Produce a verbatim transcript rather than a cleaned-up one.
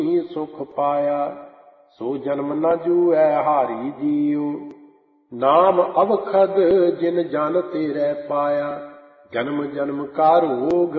ਸੁਖ ਪਾਇਆ। ਸੋ ਜਨਮ ਨ ਜੂਐ ਹਾਰੀ ਜੀਉ, ਨਾਮ ਅਵਖਦ ਜਿਨ ਜਨ ਤੇਰੇ ਪਾਇਆ। ਜਨਮ ਜਨਮ ਕਾ ਰੋਗ